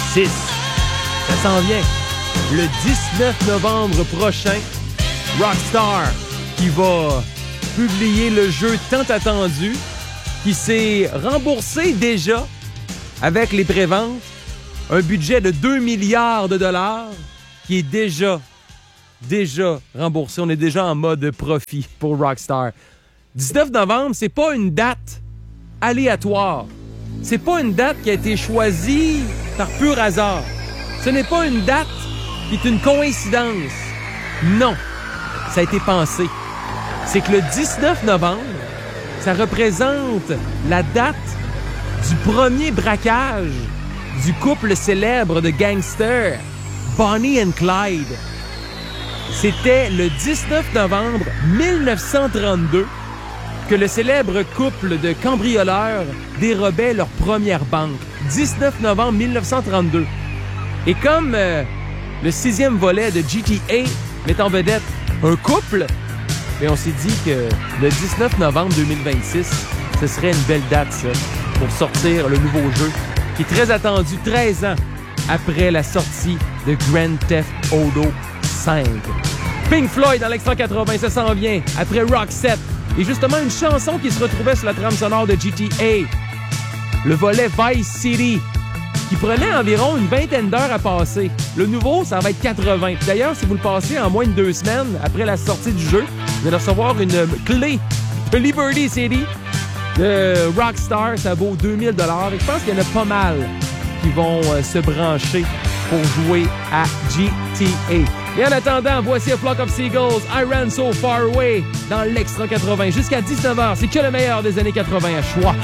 6. Ça s'en vient. Le 19 novembre prochain, Rockstar qui va publier le jeu tant attendu, qui s'est remboursé déjà avec les préventes, un budget de 2 milliards de dollars qui est déjà remboursé. On est déjà en mode profit pour Rockstar. 19 novembre, c'est pas une date aléatoire. C'est pas une date qui a été choisie par pur hasard. Ce n'est pas une date qui est une coïncidence. Non, ça a été pensé. C'est que le 19 novembre, ça représente la date du premier braquage du couple célèbre de gangsters, Bonnie and Clyde. C'était le 19 novembre 1932 que le célèbre couple de cambrioleurs dérobait leur première banque. 19 novembre 1932. Et comme le 6e volet de GTA met en vedette un couple, et on s'est dit que le 19 novembre 2026, ce serait une belle date, ça, pour sortir le nouveau jeu, qui est très attendu 13 ans après la sortie de Grand Theft Auto 5. Pink Floyd dans l'Extra 80, ça s'en vient, après Roxette. Et justement, une chanson qui se retrouvait sur la trame sonore de GTA. Le volet Vice City, qui prenait environ une vingtaine d'heures à passer. Le nouveau, ça va être 80. D'ailleurs, si vous le passez en moins de 2 semaines après la sortie du jeu, vous allez recevoir une clé de Liberty City de Rockstar. Ça vaut 2000 $. Et je pense qu'il y en a pas mal qui vont se brancher pour jouer à GTA. Et en attendant, voici A Flock of Seagulls, I Ran So Far Away dans l'Extra 80. Jusqu'à 19h, c'est que le meilleur des années 80 à choix.